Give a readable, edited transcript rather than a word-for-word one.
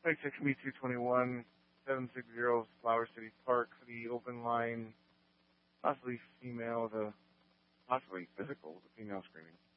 Thanks, it can be 221 760 Flower City Park for the open line, possibly female, possibly physical, the female screaming.